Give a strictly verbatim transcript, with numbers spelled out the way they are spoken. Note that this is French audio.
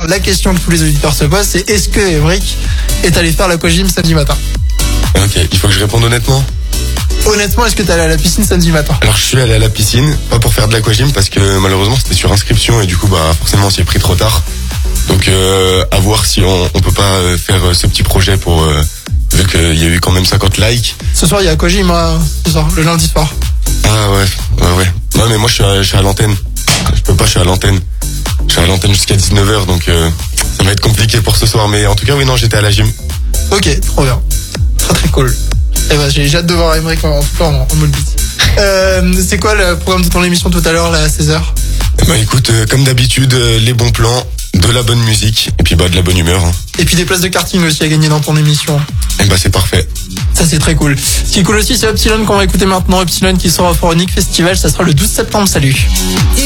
la question que tous les auditeurs se posent, c'est est-ce que Emric est allé faire l'aquagym samedi matin? Ok, il faut que je réponde honnêtement. Honnêtement, est-ce que t'es allé à la piscine samedi matin? Alors je suis allé à la piscine, pas pour faire de l'aquagym parce que malheureusement c'était sur inscription et du coup bah forcément on s'y est pris trop tard. Donc euh, à voir si on, on peut pas faire ce petit projet pour euh, vu qu'il y a eu quand même cinquante likes. Ce soir il y a aquagym, hein, ce soir, le lundi soir. Ah ouais, ouais, ouais. Non mais moi je suis à, je suis à l'antenne. Je peux pas, je suis à l'antenne. Je suis à l'antenne jusqu'à dix-neuf heures donc euh, ça va être compliqué pour ce soir. Mais en tout cas oui non j'étais à la gym. Ok, trop bien. Très très cool. Eh ben, j'ai hâte de voir Emric en, en, en mode beat. Euh, c'est quoi le programme de ton émission tout à l'heure, là, à seize heures? Bah écoute, euh, comme d'habitude, euh, les bons plans, de la bonne musique, et puis bah de la bonne humeur. Hein. Et puis des places de karting aussi à gagner dans ton émission. Et bah c'est parfait. Ça c'est très cool. Ce qui est cool aussi, c'est Epsilon qu'on va écouter maintenant. Epsilon qui sort au Phoronique Festival, ça sera le douze septembre. Salut.